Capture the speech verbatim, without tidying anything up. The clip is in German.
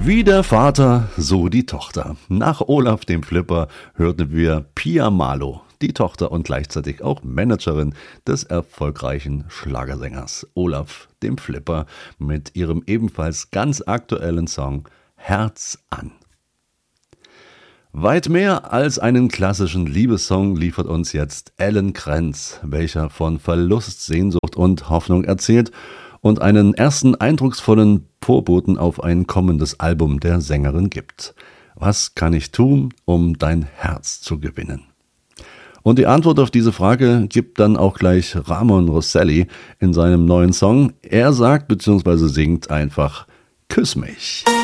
Wie der Vater, so die Tochter. Nach Olaf dem Flipper hörten wir Pia Malo, die Tochter und gleichzeitig auch Managerin des erfolgreichen Schlagersängers Olaf dem Flipper mit ihrem ebenfalls ganz aktuellen Song Herz an. Weit mehr als einen klassischen Liebessong liefert uns jetzt Alan Krenz, welcher von Verlust, Sehnsucht und Hoffnung erzählt und einen ersten eindrucksvollen Vorboten auf ein kommendes Album der Sängerin gibt. Was kann ich tun, um dein Herz zu gewinnen? Und die Antwort auf diese Frage gibt dann auch gleich Ramon Rosselli in seinem neuen Song. Er sagt bzw. singt einfach: Küss mich.